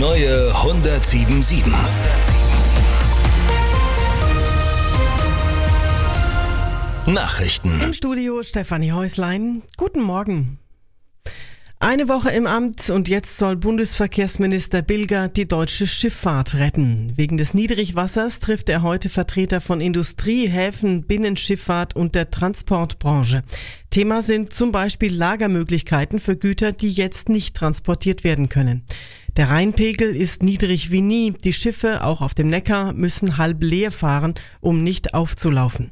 neue 107.7. Nachrichten. Im Studio Stefanie Häuslein. Guten Morgen. Eine Woche im Amt und jetzt soll Bundesverkehrsminister Bilger die deutsche Schifffahrt retten. Wegen des Niedrigwassers trifft er heute Vertreter von Industrie, Häfen, Binnenschifffahrt und der Transportbranche. Thema sind zum Beispiel Lagermöglichkeiten für Güter, die jetzt nicht transportiert werden können. Der Rheinpegel ist niedrig wie nie. Die Schiffe, auch auf dem Neckar, müssen halb leer fahren, um nicht aufzulaufen.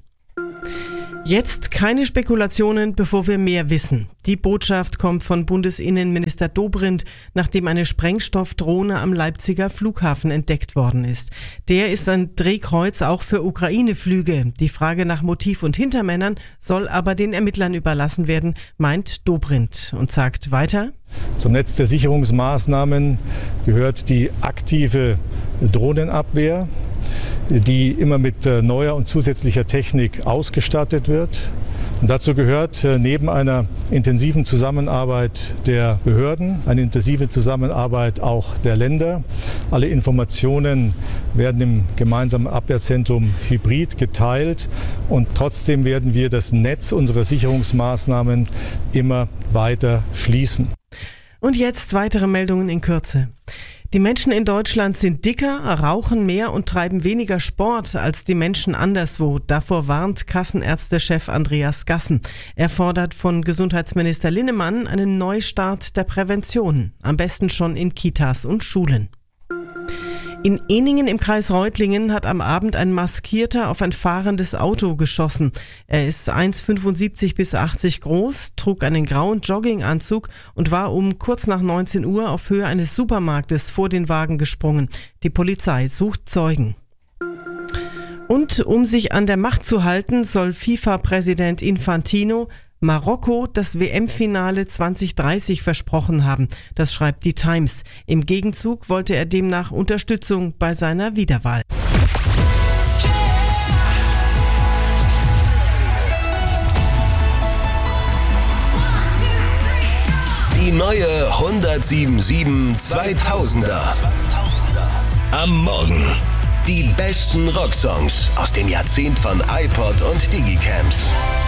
Jetzt keine Spekulationen, bevor wir mehr wissen. Die Botschaft kommt von Bundesinnenminister Dobrindt, nachdem eine Sprengstoffdrohne am Leipziger Flughafen entdeckt worden ist. Der ist ein Drehkreuz auch für Ukraine-Flüge. Die Frage nach Motiv und Hintermännern soll aber den Ermittlern überlassen werden, meint Dobrindt und sagt weiter: Zum Netz der Sicherungsmaßnahmen gehört die aktive Drohnenabwehr, die immer mit neuer und zusätzlicher Technik ausgestattet wird. Und dazu gehört neben einer intensiven Zusammenarbeit der Behörden eine intensive Zusammenarbeit auch der Länder. Alle Informationen werden im gemeinsamen Abwehrzentrum Hybrid geteilt und trotzdem werden wir das Netz unserer Sicherungsmaßnahmen immer weiter schließen. Und jetzt weitere Meldungen in Kürze. Die Menschen in Deutschland sind dicker, rauchen mehr und treiben weniger Sport als die Menschen anderswo. Davor warnt Kassenärztechef Andreas Gassen. Er fordert von Gesundheitsminister Linnemann einen Neustart der Prävention. Am besten schon in Kitas und Schulen. In Ehningen im Kreis Reutlingen hat am Abend ein Maskierter auf ein fahrendes Auto geschossen. Er ist 1,75 bis 80 groß, trug einen grauen Jogginganzug und war um kurz nach 19 Uhr auf Höhe eines Supermarktes vor den Wagen gesprungen. Die Polizei sucht Zeugen. Und um sich an der Macht zu halten, soll FIFA-Präsident Infantino Marokko das WM-Finale 2030 versprochen haben. Das schreibt die Times. Im Gegenzug wollte er demnach Unterstützung bei seiner Wiederwahl. Die neue 107.7 2000er. Am Morgen. Die besten Rocksongs aus dem Jahrzehnt von iPod und Digicams.